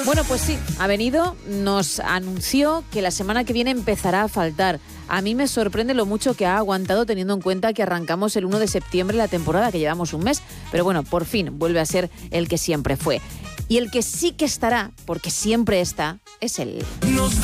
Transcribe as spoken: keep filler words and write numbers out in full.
Bueno, pues sí, ha venido, nos anunció que la semana que viene empezará a faltar. A mí me sorprende lo mucho que ha aguantado teniendo en cuenta que arrancamos el uno de septiembre la temporada, que llevamos un mes, pero bueno, por fin vuelve a ser el que siempre fue. Y el que sí que estará, porque siempre está, es él.